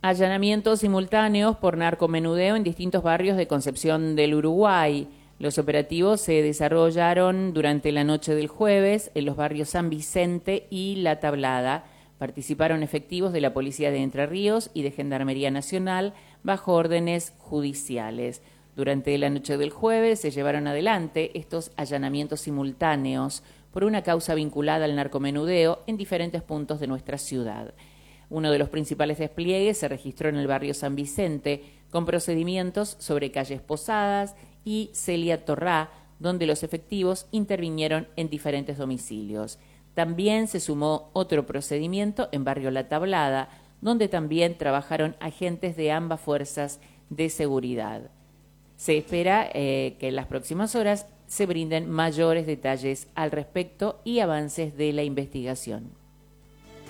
Allanamientos simultáneos por narcomenudeo en distintos barrios de Concepción del Uruguay. Los operativos se desarrollaron durante la noche del jueves en los barrios San Vicente y La Tablada. Participaron efectivos de la Policía de Entre Ríos y de Gendarmería Nacional bajo órdenes judiciales. Durante la noche del jueves se llevaron adelante estos allanamientos simultáneos por una causa vinculada al narcomenudeo en diferentes puntos de nuestra ciudad. Uno de los principales despliegues se registró en el barrio San Vicente, con procedimientos sobre calles Posadas y Celia Torrá, donde los efectivos intervinieron en diferentes domicilios. También se sumó otro procedimiento en barrio La Tablada, donde también trabajaron agentes de ambas fuerzas de seguridad. Se espera que en las próximas horas se brinden mayores detalles al respecto y avances de la investigación.